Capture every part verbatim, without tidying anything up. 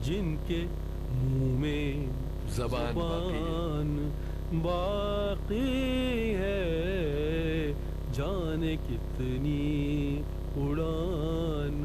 जिनके मुंह में ज़बान बाकी है, जाने कितनी उड़ान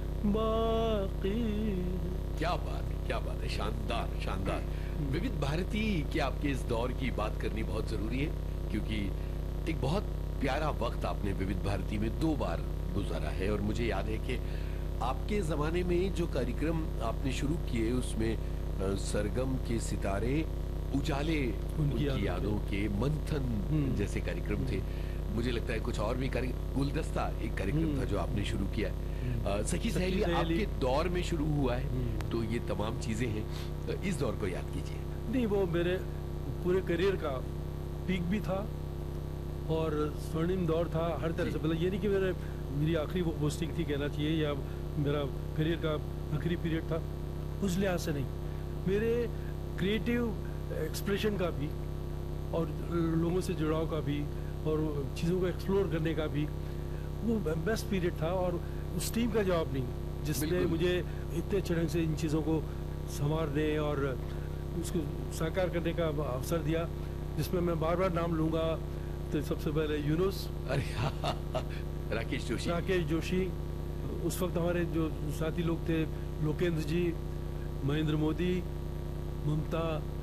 बाकी। क्या बात है, क्या बात है, शानदार शानदार। विविध भारती के आपके इस दौर की बात करनी बहुत जरूरी है, क्योंकि एक बहुत प्यारा वक्त आपने विविध भारती में दो बार गुजारा है। और मुझे याद है कि आपके जमाने में जो कार्यक्रम आपने शुरू किए उसमें सरगम के सितारे, उजाले उनकी यादों के, मंथन जैसे कार्यक्रम थे। मुझे लगता है कुछ और भी कार्यक्रम, गुलदस्ता एक कार्यक्रम था जो आपने शुरू किया है। सखी सहेली आपके दौर में शुरू हुआ है, तो ये तमाम चीजें हैं। तो इस दौर को याद कीजिए। नहीं, वो मेरे पूरे करियर का पीक भी था और स्वर्णिम दौर था हर तरह से। मतलब ये नहीं कि मेरे मेरी आखिरी वो पोस्टिंग थी कहना चाहिए, या मेरा करियर का आखिरी पीरियड था, उस लिहाज से नहीं। मेरे क्रिएटिव एक्सप्रेशन का भी और लोगों से जुड़ाव का भी और चीज़ों को एक्सप्लोर करने का भी वो बेस्ट पीरियड था। और उस टीम का जवाब नहीं जिसने मुझे इतने अच्छे ढंग से इन चीज़ों को संवारने और उसको साकार करने का अवसर दिया, जिसमें मैं बार बार नाम लूँगा। तो सबसे पहले यूनुस, अरे राकेश जोशी राकेश जोशी उस वक्त हमारे जो साथी लोग थे, लोकेंद्र जी, महेंद्र मोदी, ममता,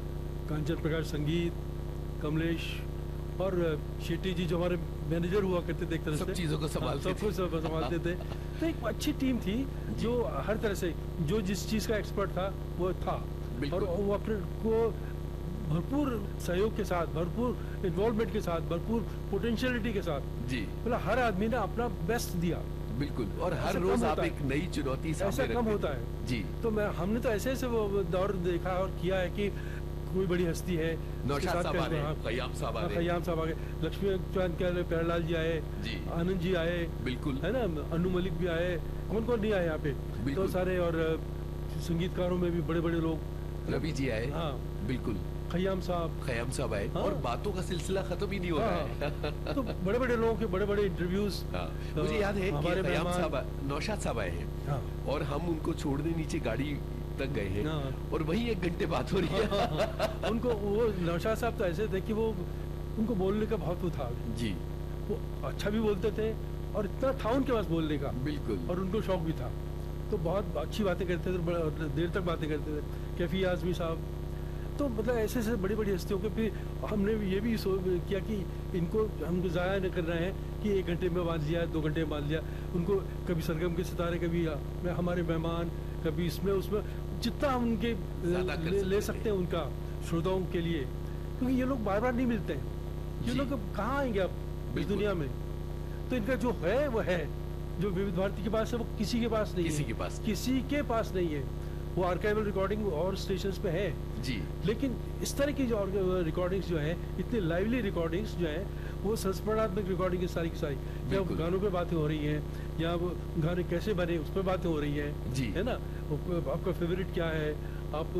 कांचन प्रकाश संगीत, कमलेश और शेट्टी जी जो हमारे मैनेजर हुआ करते थे, एक तरह से सब चीज़ों को संभालते सब कुछ संभालते थे। तो एक अच्छी टीम थी जो हर तरह से जो जिस चीज़ का एक्सपर्ट था वो था, और वो अपने को भरपूर सहयोग के साथ, भरपूर इन्वॉल्वमेंट के साथ, भरपूर पोटेंशियलिटी के साथ जी, मतलब हर आदमी ने अपना बेस्ट दिया। बिल्कुल, और हर रोज आप एक नई चुनौती सामने ऐसा कम होता है जी। तो मैं हमने तो ऐसे ऐसे वो दौर देखा और किया है कि कोई बड़ी हस्ती है, नौशाद साहब आ गए, खयाम साहब आ गए, खयाम साहब आ गए, लक्ष्मी चांद के प्यारेलाल जी आए, आनंद जी आए, बिल्कुल है ना, अनु मलिक भी आए, कौन कौन नहीं आए यहाँ पे, तो सारे। और संगीतकारों में भी बड़े बड़े लोग, रवि जी आए, हाँ बिल्कुल, खयाम साहब खयाम साहब आए, हाँ? और बातों का सिलसिला खत्म ही नहीं हो रहा है। तो बड़े बड़े लोगों के बड़े बड़े इंटरव्यूज। हाँ, मुझे याद है कि खयाम साहब, नौशाद साहब आए हैं, हाँ, और हम उनको छोड़ने नीचे गाड़ी तक गए हैं, हाँ, और वही एक घंटे बात हो रही है। हाँ, हाँ, हाँ, उनको वो नौशाद साहब तो ऐसे थे कि वो उनको बोलने का बहुत वो था जी, वो अच्छा भी बोलते थे और इतना था उनके पास बोलने का, बिल्कुल, और उनको शौक भी था, तो बहुत अच्छी बातें करते थे, देर तक बातें करते थे। कैफी आजमी साहब, तो मतलब ऐसे ऐसे बड़ी बड़ी हस्तियों के फिर हमने ये भी सोच किया कि इनको हमको ज़ाया न करना है कि एक घंटे में बांध लिया, दो घंटे में बांध लिया। उनको कभी सरगम के सितारे, कभी हमारे मेहमान, कभी इसमें उसमें, जितना हम उनके ले, ले सकते हैं उनका श्रोताओं के लिए, क्योंकि ये लोग बार बार नहीं मिलते हैं। ये लोग कहाँ आएंगे अब इस दुनिया में? तो इनका जो है वो है, जो विविध भारती के पास है वो किसी के पास नहीं है, किसी के पास किसी के पास नहीं है। वो आर्काइवल रिकॉर्डिंग और स्टेशंस पे है जी, लेकिन इस तरह की जो रिकॉर्डिंग्स जो है, इतनी लाइवली रिकॉर्डिंग्स जो है, वो संस्मरणात्मक रिकॉर्डिंग की सारी की सारी, या गानों पे बातें हो रही हैं, या वो गाने कैसे बने उस पर बातें हो रही हैं जी, है ना, आपका फेवरेट क्या है, आप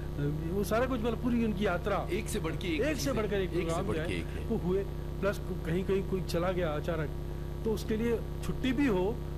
वो सारा कुछ, मतलब पूरी उनकी यात्रा एक से बढ़ के एक, एक से बढ़कर एक प्रोग्राम जो है वो हुए। प्लस कहीं कहीं कोई चला गया अचानक, तो उसके लिए छुट्टी भी हो